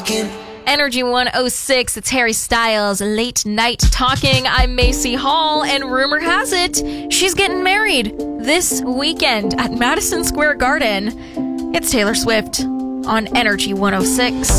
talking. Energy 106, it's Harry Styles, Late Night Talking. I'm Macy Hall, and rumor has it, she's getting married this weekend at Madison Square Garden. It's Taylor Swift on Energy 106.